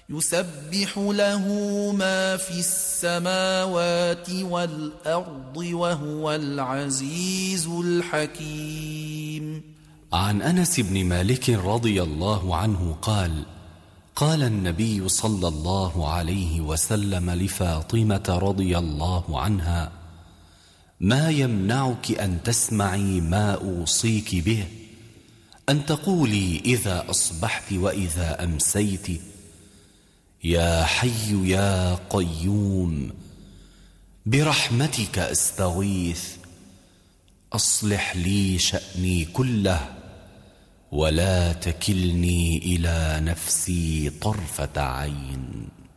يسبح له ما في السماوات والأرض وهو العزيز الحكيم. عن أنس بن مالك رضي الله عنه قال: قال النبي صلى الله عليه وسلم لفاطمة رضي الله عنها: ما يمنعك أن تسمعي ما أوصيك به، أن تقولي إذا أصبحت وإذا أمسيت: يا حي يا قيوم برحمتك أستغيث، أصلح لي شأني كله ولا تكلني إلى نفسي طرفة عين.